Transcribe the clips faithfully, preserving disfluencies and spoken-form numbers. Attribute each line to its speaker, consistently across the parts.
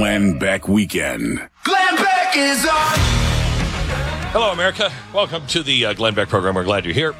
Speaker 1: Glenn Beck Weekend.
Speaker 2: Glenn Beck is on.
Speaker 3: Hello, America. Welcome to the uh, Glenn Beck program. We're glad you're here.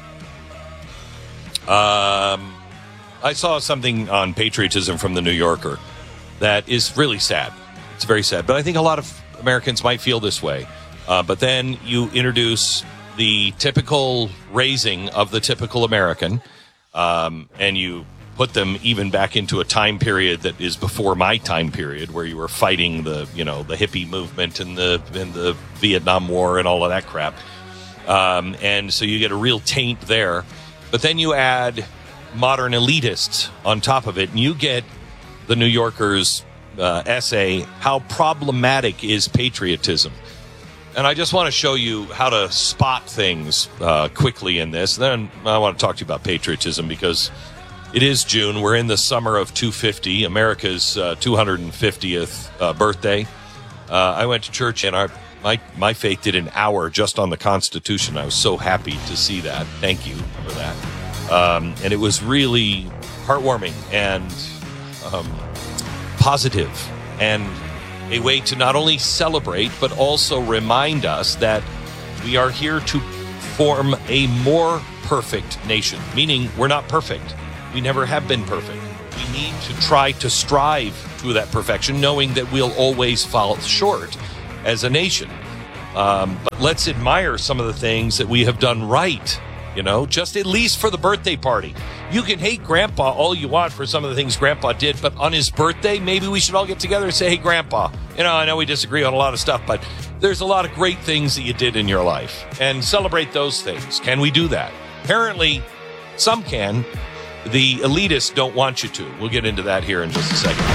Speaker 3: Um, I saw something on patriotism from the New Yorker that is really sad. It's very sad. But I think a lot of Americans might feel this way. Uh, but then you introduce the typical raising of the typical American, um, and you put them even back into a time period that is before my time period, where you were fighting the, you know, the hippie movement and the and the Vietnam War and all of that crap. Um, and so you get a real taint there. But then you add modern elitists on top of it, and you get the New Yorker's uh, essay, How Problematic is Patriotism? And I just want to show you how to spot things uh, quickly in this. Then I want to talk to you about patriotism because it is June. We're in the summer of two fifty, America's uh, two hundred fiftieth uh, birthday. Uh, I went to church, and our, my, my faith did an hour just on the Constitution. I was so happy to see that. Thank you for that. Um, and it was really heartwarming and um, positive, and a way to not only celebrate, but also remind us that we are here to form a more perfect nation, meaning we're not perfect. We never have been perfect. We need to try to strive to that perfection, knowing that we'll always fall short as a nation. Um, but let's admire some of the things that we have done right, you know, just at least for the birthday party. You can hate Grandpa all you want for some of the things Grandpa did, but on his birthday, maybe we should all get together and say, hey, Grandpa, you know, I know we disagree on a lot of stuff, but there's a lot of great things that you did in your life, and celebrate those things. Can we do that? Apparently, some can. The elitists don't want you to. We'll get into that here in just a second.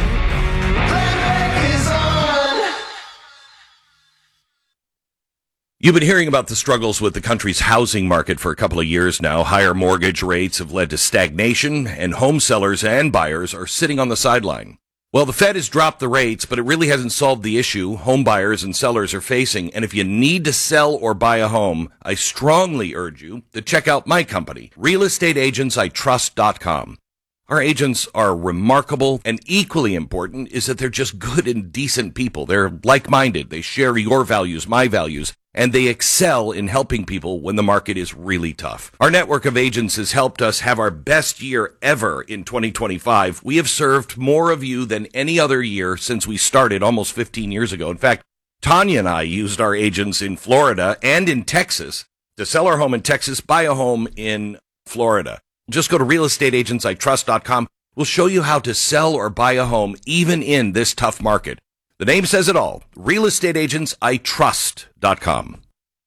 Speaker 3: You've been hearing about the struggles with the country's housing market for a couple of years now. Higher mortgage rates have led to stagnation, and home sellers and buyers are sitting on the sideline. Well, the Fed has dropped the rates, but it really hasn't solved the issue home buyers and sellers are facing. And if you need to sell or buy a home, I strongly urge you to check out my company, real estate agents I trust dot com. Our agents are remarkable, and equally important is that they're just good and decent people. They're like-minded. They share your values, my values, and they excel in helping people when the market is really tough. Our network of agents has helped us have our best year ever in twenty twenty-five. We have served more of you than any other year since we started almost fifteen years ago. In fact, Tanya and I used our agents in Florida and in Texas to sell our home in Texas, buy a home in Florida. Just go to real estate agents I trust dot com. We'll show you how to sell or buy a home even in this tough market. The name says it all. real estate agents I trust dot com.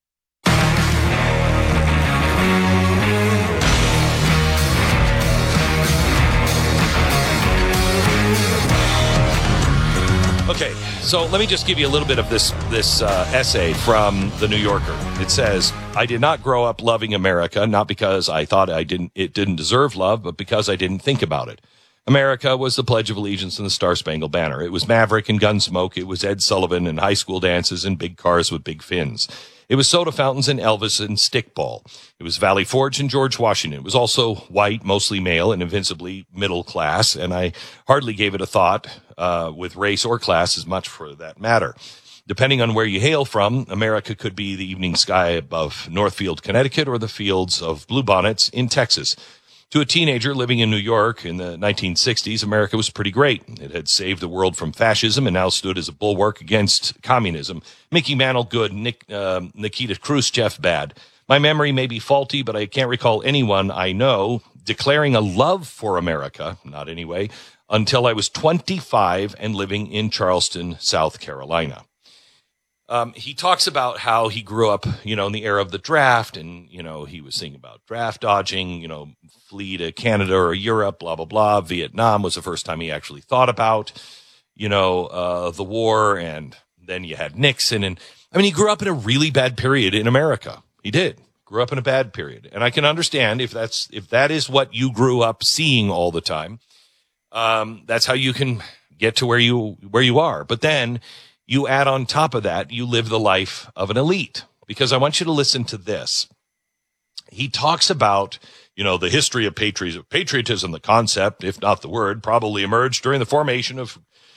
Speaker 3: Okay, so let me just give you a little bit of this this uh, essay from the New Yorker. It says, I did not grow up loving America, not because I thought I didn't it didn't deserve love, but because I didn't think about it. America was the Pledge of Allegiance and the Star-Spangled Banner. It was Maverick and Gunsmoke. It was Ed Sullivan and high school dances and big cars with big fins. It was soda fountains and Elvis and stickball. It was Valley Forge and George Washington. It was also white, mostly male, and invincibly middle class. And I hardly gave it a thought uh, with race or class as much for that matter. Depending on where you hail from, America could be the evening sky above Northfield, Connecticut, or the fields of bluebonnets in Texas. To a teenager living in New York in the nineteen sixties, America was pretty great. It had saved the world from fascism and now stood as a bulwark against communism. Mickey Mantle good, Nick, uh, Nikita Khrushchev bad. My memory may be faulty, but I can't recall anyone I know declaring a love for America, not anyway, until I was twenty-five and living in Charleston, South Carolina. Um, he talks about how he grew up, you know, in the era of the draft, and, you know, he was thinking about draft dodging, you know, flee to Canada or Europe, blah, blah, blah. Vietnam was the first time he actually thought about, you know, uh, the war. And then you had Nixon. And I mean, he grew up in a really bad period in America. He did. Grew up in a bad period. And I can understand if that's, if that is what you grew up seeing all the time, um, that's how you can get to where you, where you are. But then you add on top of that, you live the life of an elite. Because I want you to listen to this. He talks about, you know, the history of patriotism. Patriotism, the concept, if not the word, probably emerged during the formation of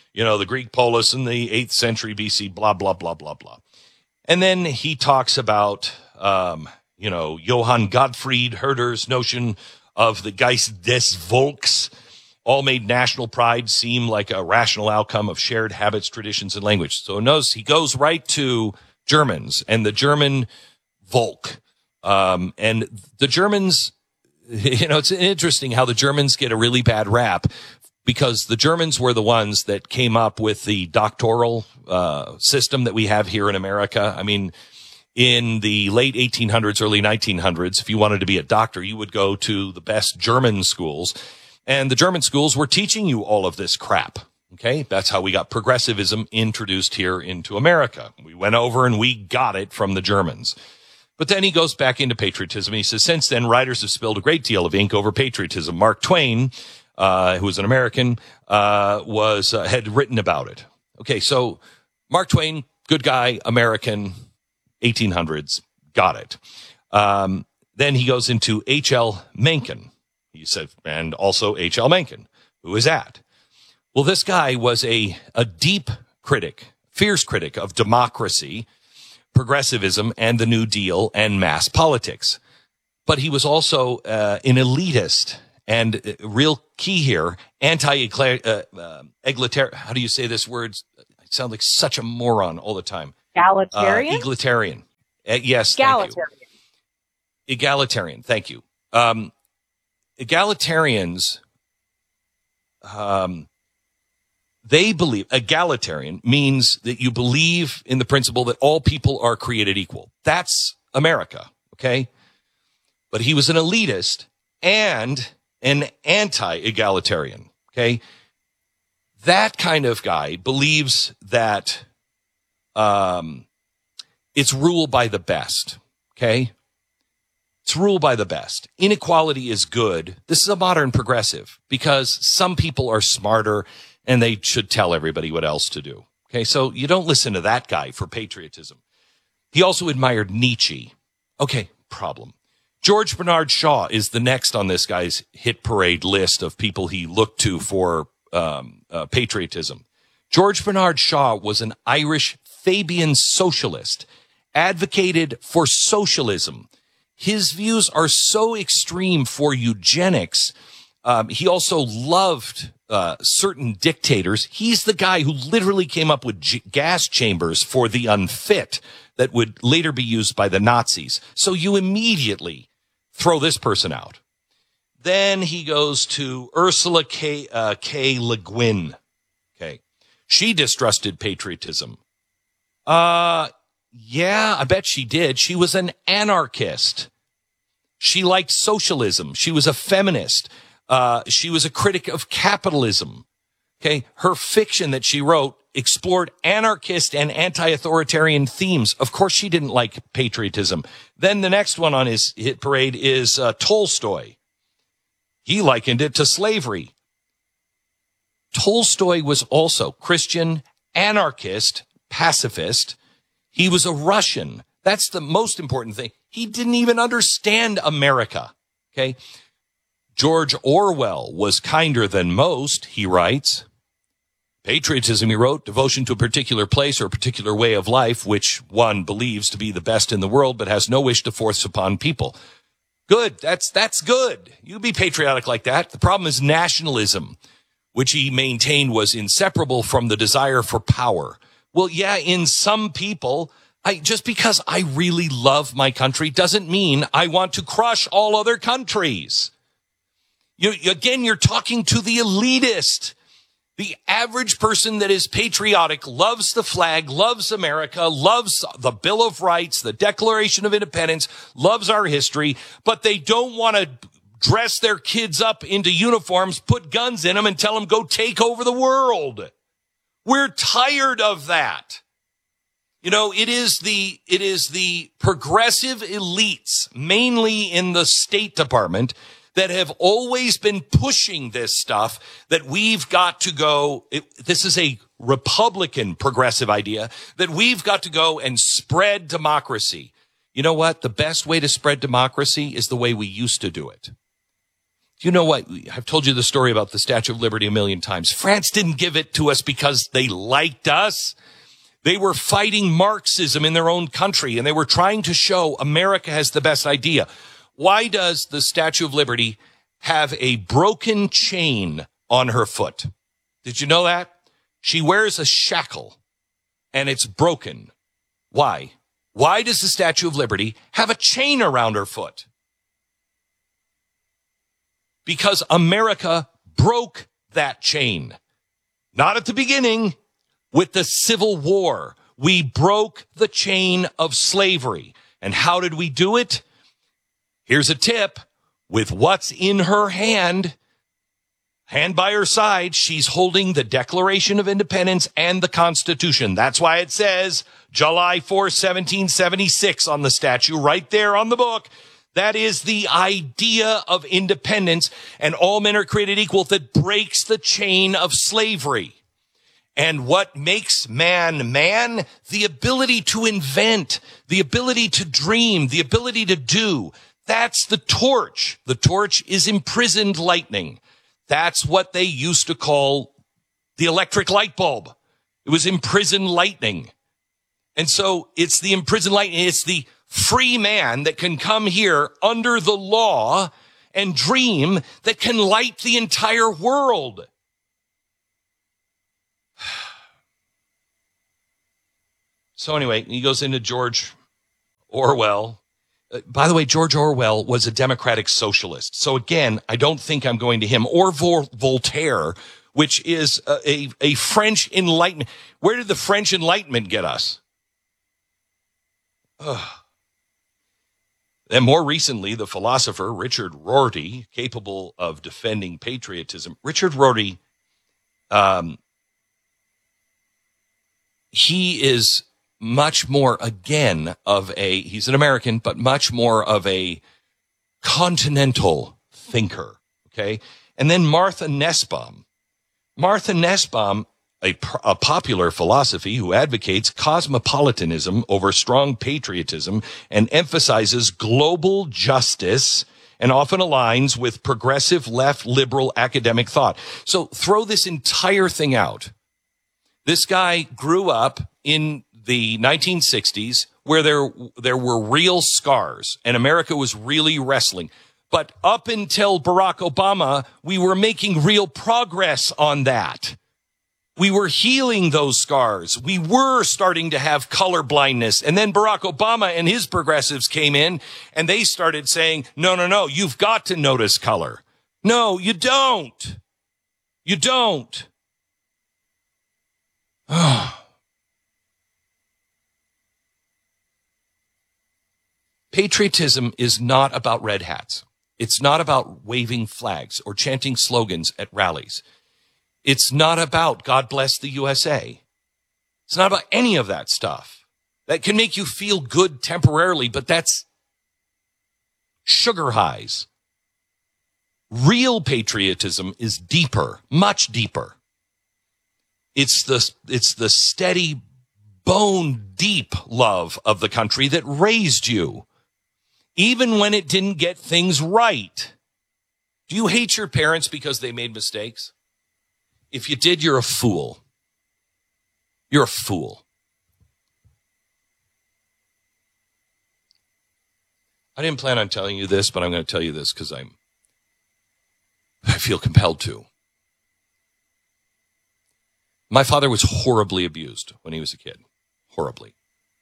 Speaker 3: you know, the Greek polis in the eighth century B C, blah, blah, blah, blah, blah. And then he talks about, um, you know, Johann Gottfried Herder's notion of the Geist des Volks, all made national pride seem like a rational outcome of shared habits, traditions, and language. So notice he goes right to Germans and the German Volk. Um, and the Germans, you know, it's interesting how the Germans get a really bad rap because the Germans were the ones that came up with the doctoral uh, system that we have here in America. I mean, in the late eighteen hundreds, early nineteen hundreds, if you wanted to be a doctor, you would go to the best German schools. And the German schools were teaching you all of this crap. Okay, that's how we got progressivism introduced here into America. We went over and we got it from the Germans. But then he goes back into patriotism. He says, since then, writers have spilled a great deal of ink over patriotism. Mark Twain, uh, who was an American, uh, was uh, had written about it. Okay, so Mark Twain, good guy, American, eighteen hundreds, got it. Um, then he goes into H L Mencken. He said, and also H L Mencken. Who is that? Well, this guy was a, a deep critic, fierce critic of democracy, progressivism, and the New Deal and mass politics. But he was also uh, an elitist and uh, real key here, anti-egalitarian. Uh, uh, how do you say this word? I sound like such a moron all the time.
Speaker 1: Egalitarian?
Speaker 3: Uh, egalitarian. Uh, yes,
Speaker 1: egalitarian.
Speaker 3: Thank you. Egalitarian. Thank you. Um, egalitarians, um, they believe, egalitarian means that you believe in the principle that all people are created equal. That's America, okay? But he was an elitist and an anti-egalitarian, okay? That kind of guy believes that um, it's rule by the best, okay? It's rule by the best. Inequality is good. This is a modern progressive because some people are smarter and they should tell everybody what else to do. Okay, so you don't listen to that guy for patriotism. He also admired Nietzsche. Okay, problem. George Bernard Shaw is the next on this guy's hit parade list of people he looked to for um, uh, patriotism. George Bernard Shaw was an Irish Fabian socialist, advocated for socialism. His views are so extreme for eugenics. Um, he also loved uh, certain dictators. He's the guy who literally came up with g- gas chambers for the unfit that would later be used by the Nazis. So you immediately throw this person out. Then he goes to Ursula K. Uh, K. Le Guin. Okay. She distrusted patriotism. Uh, yeah, I bet she did. She was an anarchist. She liked socialism. She was a feminist. Uh, she was a critic of capitalism. Okay. Her fiction that she wrote explored anarchist and anti-authoritarian themes. Of course, she didn't like patriotism. Then the next one on his hit parade is uh, Tolstoy. He likened it to slavery. Tolstoy was also Christian, anarchist, pacifist. He was a Russian. That's the most important thing. He didn't even understand America. Okay. George Orwell was kinder than most, he writes. Patriotism, he wrote, devotion to a particular place or a particular way of life, which one believes to be the best in the world, but has no wish to force upon people. Good. That's, that's good. You be patriotic like that. The problem is nationalism, which he maintained was inseparable from the desire for power. Well, yeah, in some people, I, just because I really love my country doesn't mean I want to crush all other countries. You, again, you're talking to the elitist. The average person that is patriotic loves the flag, loves America, loves the Bill of Rights, the Declaration of Independence, loves our history, but they don't want to dress their kids up into uniforms, put guns in them, and tell them go take over the world. We're tired of that. You know, it is the, it is the progressive elites, mainly in the State Department, that have always been pushing this stuff that we've got to go. It, this is a Republican progressive idea that we've got to go and spread democracy. You know what? The best way to spread democracy is the way we used to do it. You know what? I've told you the story about the Statue of Liberty a million times. France didn't give it to us because they liked us. They were fighting Marxism in their own country, and they were trying to show America has the best idea. Why does the Statue of Liberty have a broken chain on her foot? Did you know that? She wears a shackle, and it's broken. Why? Why does the Statue of Liberty have a chain around her foot? Because America broke that chain. Not at the beginning. With the Civil War, we broke the chain of slavery. And how did we do it? Here's a tip. With what's in her hand, hand by her side, she's holding the Declaration of Independence and the Constitution. That's why it says July fourth, seventeen seventy-six on the statue, right there on the book. That is the idea of independence, and all men are created equal, that breaks the chain of slavery. And what makes man man? The ability to invent, the ability to dream, the ability to do. That's the torch. The torch is imprisoned lightning. That's what they used to call the electric light bulb. It was imprisoned lightning. And so it's the imprisoned lightning. It's the free man that can come here under the law and dream that can light the entire world. So anyway, he goes into George Orwell. Uh, by the way, George Orwell was a democratic socialist. So again, I don't think I'm going to him. Or Vol- Voltaire, which is a, a, a French Enlightenment. Where did the French Enlightenment get us? Ugh. And more recently, the philosopher Richard Rorty, capable of defending patriotism. Richard Rorty, um, he is much more, again, of a, he's an American, but much more of a continental thinker, okay? And then Martha Nussbaum. Martha Nussbaum, a, a popular philosophy who advocates cosmopolitanism over strong patriotism and emphasizes global justice and often aligns with progressive left liberal academic thought. So throw this entire thing out. This guy grew up in the nineteen sixties where there, there were real scars and America was really wrestling. But up until Barack Obama, we were making real progress on that. We were healing those scars. We were starting to have color blindness. And then Barack Obama and his progressives came in and they started saying, no, no, no, you've got to notice color. No, you don't. You don't. Patriotism is not about red hats. It's not about waving flags or chanting slogans at rallies. It's not about God bless the U S A. It's not about any of that stuff. That can make you feel good temporarily, but that's sugar highs. Real patriotism is deeper, much deeper. It's the, it's the steady, bone deep love of the country that raised you, even when it didn't get things right. Do you hate your parents because they made mistakes? If you did, you're a fool. You're a fool. I didn't plan on telling you this, but I'm going to tell you this because I'm, I feel compelled to. My father was horribly abused when he was a kid. Horribly.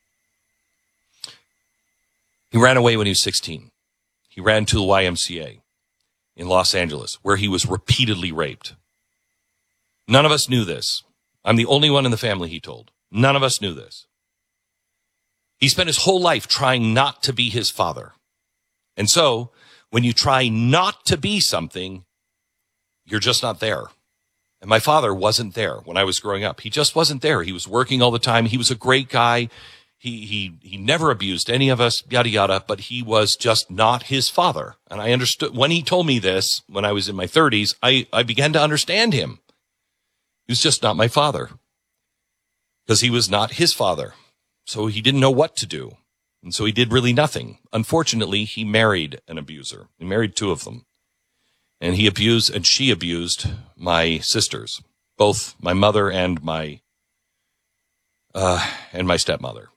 Speaker 3: He ran away when he was sixteen. He ran to the Y M C A in Los Angeles, where he was repeatedly raped. None of us knew this. I'm the only one in the family, he told. None of us knew this. He spent his whole life trying not to be his father. And so, when you try not to be something, you're just not there. And my father wasn't there when I was growing up. He just wasn't there. He was working all the time. He was a great guy. He, he, he never abused any of us, yada, yada, but he was just not his father. And I understood when he told me this, when I was in my thirties, I, I began to understand him. He was just not my father because he was not his father. So he didn't know what to do. And so he did really nothing. Unfortunately, he married an abuser. He married two of them. And he abused, and she abused my sisters, both my mother and my, uh, and my stepmother.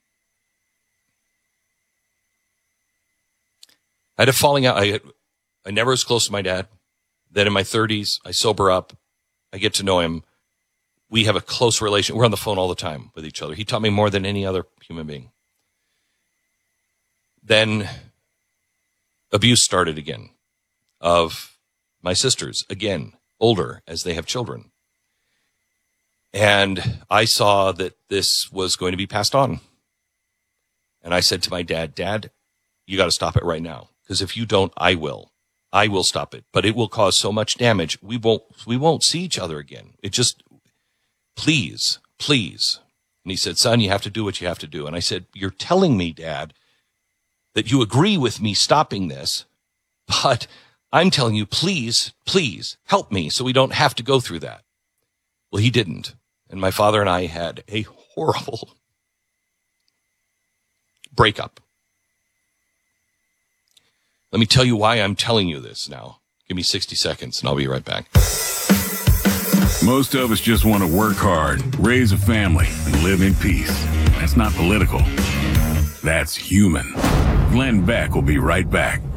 Speaker 3: I had a falling out. I had, I never was close to my dad. Then in my thirties, I sober up. I get to know him. We have a close relation. We're on the phone all the time with each other. He taught me more than any other human being. Then abuse started again of my sisters, again, older as they have children. And I saw that this was going to be passed on. And I said to my dad, Dad, you got to stop it right now. Because if you don't, I will. I will stop it. But it will cause so much damage. We won't, we won't see each other again. It just, please, please. And he said, son, you have to do what you have to do. And I said, you're telling me, Dad, that you agree with me stopping this, but I'm telling you, please, please help me so we don't have to go through that. Well, he didn't. And my father and I had a horrible breakup. Let me tell you why I'm telling you this now. Give me sixty seconds and I'll be right back.
Speaker 1: Most of us just want to work hard, raise a family, and live in peace. That's not political. That's human. Glenn Beck will be right back.